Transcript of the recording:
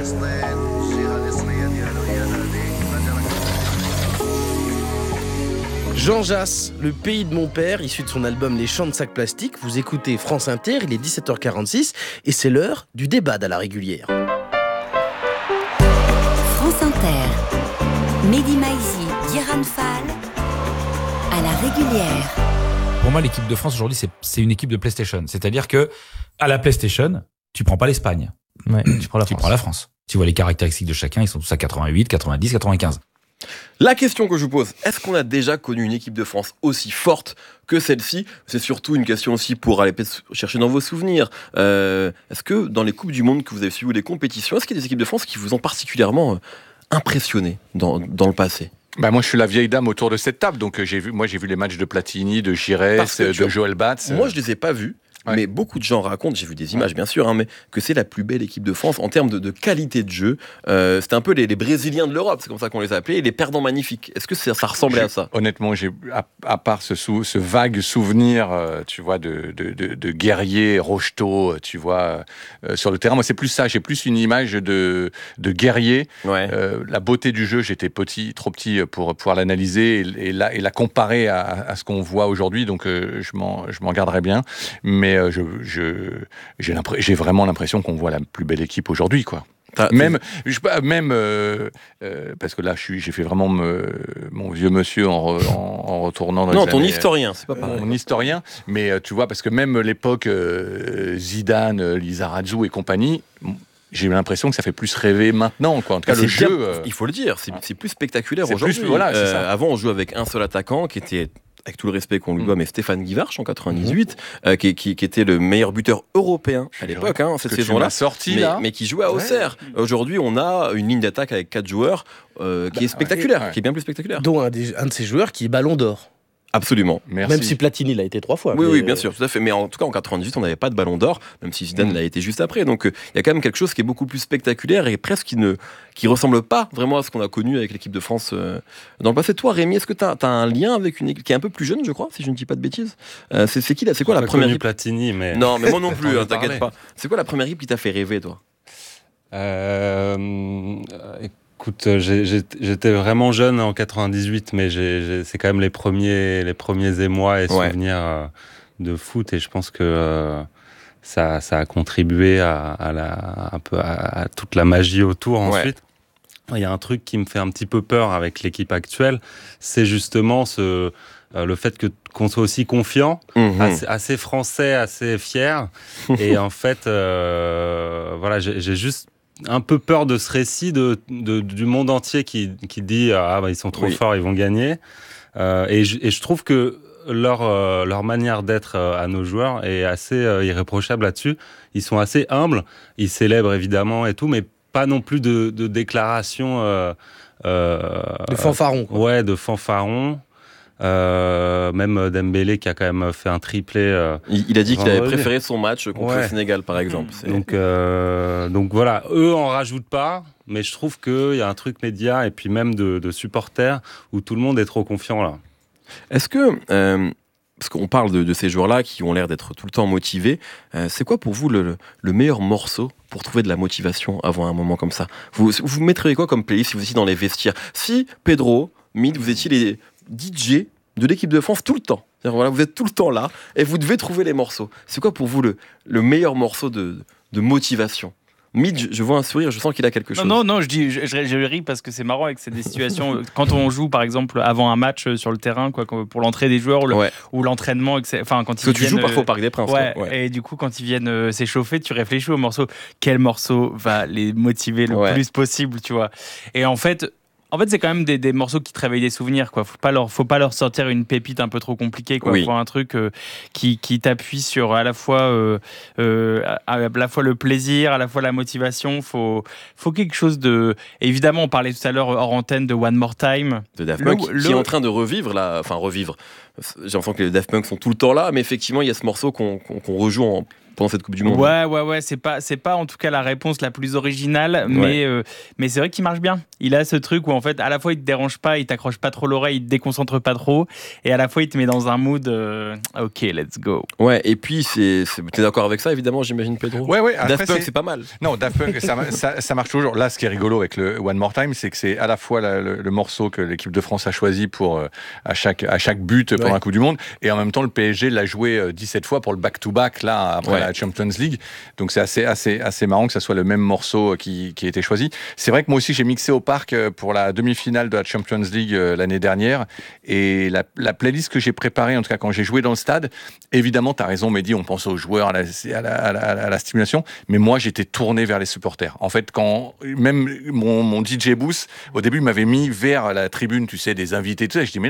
Jean Jass, le pays de mon père, issu de son album Les Chants de sacs plastiques. Vous écoutez France Inter, il est 17h46 et c'est l'heure du débat à la régulière. France Inter, Mehdi Maizi, Guérin Fall, à la régulière. Pour moi, l'équipe de France aujourd'hui, c'est une équipe de PlayStation. C'est-à-dire que à la PlayStation, tu prends pas l'Espagne. Ouais, tu prends la France. Tu vois les caractéristiques de chacun, ils sont tous à 88, 90, 95. La question que je vous pose, est-ce qu'on a déjà connu une équipe de France aussi forte que celle-ci ? C'est surtout une question aussi pour aller chercher dans vos souvenirs. Est-ce que dans les Coupes du Monde que vous avez suivies ou les compétitions, est-ce qu'il y a des équipes de France qui vous ont particulièrement impressionné dans le passé ? Moi, je suis la vieille dame autour de cette table, donc j'ai vu les matchs de Platini, de Giresse, de Joël Batz. Moi, je les ai pas vus. Ouais. Mais beaucoup de gens racontent, j'ai vu des images bien sûr, mais que c'est la plus belle équipe de France en termes de qualité de jeu. C'était un peu les Brésiliens de l'Europe, c'est comme ça qu'on les appelait, et les perdants magnifiques. Est-ce que ça ressemblait à ça ? Honnêtement, à part ce vague souvenir, tu vois, de guerriers Rocheteau, tu vois, sur le terrain. Moi, c'est plus ça. J'ai plus une image de guerrier. Ouais. La beauté du jeu, j'étais trop petit pour pouvoir l'analyser et la comparer à ce qu'on voit aujourd'hui. Donc, je m'en garderai bien. Mais j'ai vraiment l'impression qu'on voit la plus belle équipe aujourd'hui, quoi. Parce que là, j'ai fait vraiment mon vieux monsieur en retournant dans les années... Non, ton historien, c'est pas pareil. Mon historien, mais tu vois, parce que même l'époque Zidane, Lizarazu et compagnie... J'ai l'impression que ça fait plus rêver maintenant, quoi. En tout cas, le jeu... Il faut le dire, c'est plus spectaculaire aujourd'hui. Voilà, c'est ça. Avant, on jouait avec un seul attaquant qui était... avec tout le respect qu'on lui doit, mais Stéphane Guivarch en 98, qui était le meilleur buteur européen à l'époque, cette saison-là, mais qui jouait à Auxerre. Aujourd'hui, on a une ligne d'attaque avec 4 joueurs qui est spectaculaire, qui est bien plus spectaculaire. Dont un de ces joueurs qui est Ballon d'Or. Absolument. Merci. Même si Platini l'a été 3 fois. Oui, bien sûr, tout à fait. Mais en tout cas, en 98, on n'avait pas de Ballon d'Or, même si Zidane l'a été juste après. Donc, il y a quand même quelque chose qui est beaucoup plus spectaculaire et presque qui ressemble pas vraiment à ce qu'on a connu avec l'équipe de France dans le passé. Toi, Rémi, est-ce que tu as un lien avec une équipe qui est un peu plus jeune, je crois, si je ne dis pas de bêtises ? C'est qui là ? C'est quoi la première équipe ? Platini, mais... Non, mais moi non plus, t'inquiète pas. C'est quoi la première équipe qui t'a fait rêver, toi ? Écoute, j'étais vraiment jeune en 98, mais c'est quand même les premiers émois et souvenirs de foot, et je pense que ça a contribué à toute la magie autour ensuite. Il y a un truc qui me fait un petit peu peur avec l'équipe actuelle, c'est justement le fait qu'on soit aussi confiant, assez français, assez fier, et en fait, j'ai juste un peu peur de ce récit du monde entier qui dit ils sont trop forts, ils vont gagner. Et je trouve que leur manière d'être à nos joueurs est assez irréprochable là-dessus. Ils sont assez humbles, ils célèbrent évidemment et tout, mais pas non plus de déclarations... de fanfarons, quoi. Ouais, de fanfarons. Même Dembélé qui a quand même fait un triplé. Il a dit qu'il avait préféré son match contre le Sénégal, par exemple. Donc voilà, eux en rajoutent pas, mais je trouve qu'il y a un truc média et puis même de supporters où tout le monde est trop confiant là. Est-ce que parce qu'on parle de ces joueurs-là qui ont l'air d'être tout le temps motivés, c'est quoi pour vous le meilleur morceau pour trouver de la motivation avant un moment comme ça ? Vous mettriez quoi comme playlist si vous étiez dans les vestiaires ? Si Pedro, Mid, vous étiez les DJ de l'équipe de France tout le temps. Voilà, vous êtes tout le temps là et vous devez trouver les morceaux. C'est quoi pour vous le meilleur morceau de motivation ? Mid, je vois un sourire, je sens qu'il a quelque chose. Non, je ris parce que c'est marrant avec des situations. Quand on joue, par exemple, avant un match sur le terrain, quoi, pour l'entrée des joueurs ou l'entraînement, enfin, quand ils viennent, tu joues parfois au Parc des Princes. Et du coup, quand ils viennent s'échauffer, tu réfléchis au morceau. Quel morceau va les motiver le plus possible, tu vois ? Et en fait, c'est quand même des morceaux qui te réveillent des souvenirs, quoi. Faut pas leur sortir une pépite un peu trop compliquée, quoi. Faut un truc qui t'appuie sur à la fois le plaisir, à la fois la motivation. Faut quelque chose de... Évidemment, on parlait tout à l'heure hors antenne de One More Time. De Daft Punk, qui est en train de revivre. J'ai l'impression que les Daft Punk sont tout le temps là, mais effectivement, il y a ce morceau qu'on rejoue pendant cette Coupe du Monde. Ouais, c'est pas en tout cas la réponse la plus originale, mais c'est vrai qu'il marche bien. Il a ce truc où en fait à la fois il te dérange pas, il t'accroche pas trop l'oreille, il te déconcentre pas trop, et à la fois il te met dans un mood ok, let's go. Ouais, et puis t'es d'accord avec ça évidemment, j'imagine, Pedro? Ouais. Daft Punk c'est pas mal. Non, Daft Punk ça marche toujours. Là, ce qui est rigolo avec le One More Time, c'est que c'est à la fois le morceau que l'équipe de France a choisi pour à chaque but pendant la Coupe du Monde, et en même temps le PSG l'a joué 17 fois pour le back-to-back là après la Champions League. Donc c'est assez marrant que ça soit le même morceau qui a été choisi. C'est vrai que moi aussi j'ai mixé au parc pour la demi-finale de la Champions League l'année dernière, et la playlist que j'ai préparée, en tout cas quand j'ai joué dans le stade, évidemment t'as raison Mehdi, on pense aux joueurs, à la stimulation, mais moi j'étais tourné vers les supporters. En fait, quand même mon DJ booth au début m'avait mis vers la tribune, tu sais, des invités, tout ça, je dis mais